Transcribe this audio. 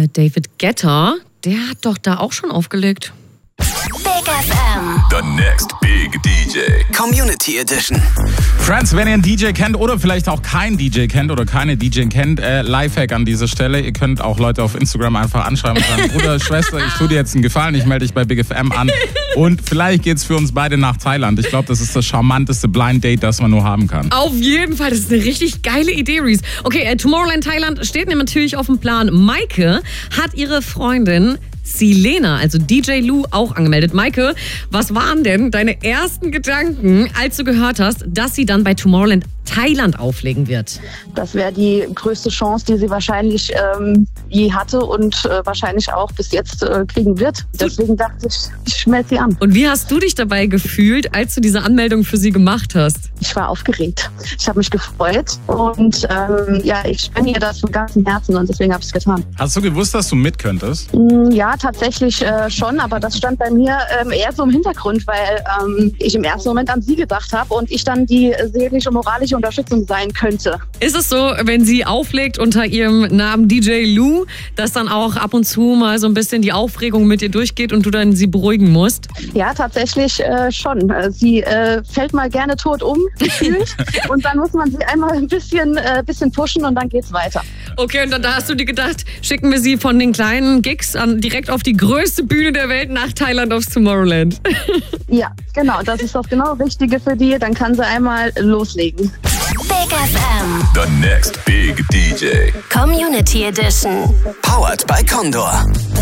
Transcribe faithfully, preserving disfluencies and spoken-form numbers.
äh, David Guetta, der hat doch da auch schon aufgelegt. Big F M. The next big D J. Community Edition. Friends, wenn ihr einen D J kennt oder vielleicht auch keinen D J kennt oder keine D J kennt, äh, Lifehack an dieser Stelle. Ihr könnt auch Leute auf Instagram einfach anschreiben und sagen, Bruder, Schwester, ich tue dir jetzt einen Gefallen, ich melde dich bei Big F M an. Und vielleicht geht's für uns beide nach Thailand. Ich glaube, das ist das charmanteste Blind Date, das man nur haben kann. Auf jeden Fall, das ist eine richtig geile Idee, Reese. Okay, äh, Tomorrowland Thailand steht natürlich auf dem Plan. Maike hat ihre Freundin Silena, also D J Lou, auch angemeldet. Maike, was waren denn deine ersten Gedanken, als du gehört hast, dass sie dann bei Tomorrowland Thailand auflegen wird? Das wäre die größte Chance, die sie wahrscheinlich ähm, je hatte und äh, wahrscheinlich auch bis jetzt äh, kriegen wird. Deswegen dachte ich, ich melde sie an. Und wie hast du dich dabei gefühlt, als du diese Anmeldung für sie gemacht hast? Ich war aufgeregt. Ich habe mich gefreut und ähm, ja, ich spende ihr das von ganzem Herzen und deswegen habe ich es getan. Hast du gewusst, dass du mit könntest? Ja, tatsächlich äh, schon, aber das stand bei mir ähm, eher so im Hintergrund, weil ähm, ich im ersten Moment an sie gedacht habe und ich dann die seelische, moralische Unterstützung sein könnte. Ist es so, wenn sie auflegt unter ihrem Namen D J Lou, dass dann auch ab und zu mal so ein bisschen die Aufregung mit ihr durchgeht und du dann sie beruhigen musst? Ja, tatsächlich äh, schon. Sie äh, fällt mal gerne tot um, gefühlt. Und dann muss man sie einmal ein bisschen, äh, bisschen pushen und dann geht's weiter. Okay, und dann da hast du dir gedacht, schicken wir sie von den kleinen Gigs an, direkt auf die größte Bühne der Welt nach Thailand aufs Tomorrowland. Ja, genau. Das ist das genau Richtige für die. Dann kann sie einmal loslegen. Big F M. The next big D J. Community Edition. Powered by Condor.